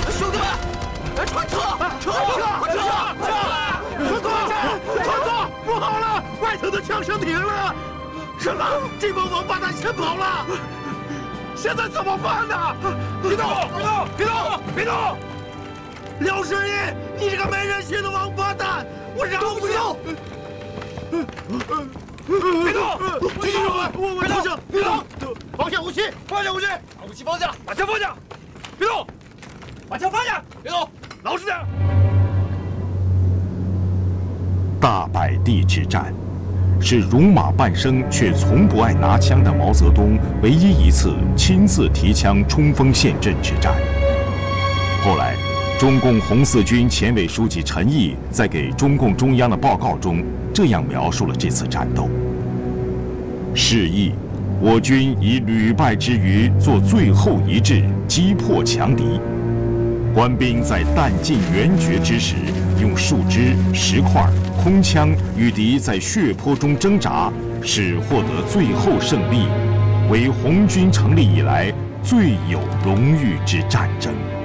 兄弟们，快撤！撤！ 不好了，外头的枪声停了，什么？这帮王八蛋先跑了，现在怎么办呢？别动！廖世义，你这个没人性的王八蛋，我饶不了！别动！我投降！别动！放下武器！ 把武器放下！把枪放下！别动！把枪放下！别动！老实点！ 大柏地之战，是戎马半生却从不爱拿枪的毛泽东唯一一次亲自提枪冲锋陷阵之战。后来，中共红四军前委书记陈毅在给中共中央的报告中这样描述了这次战斗：示意我军以屡败之余做最后一掷，击破强敌。官兵在弹尽援绝之时，用树枝、石块、空枪与敌在血泊中挣扎，使获得最后胜利，为红军成立以来最有荣誉之战争。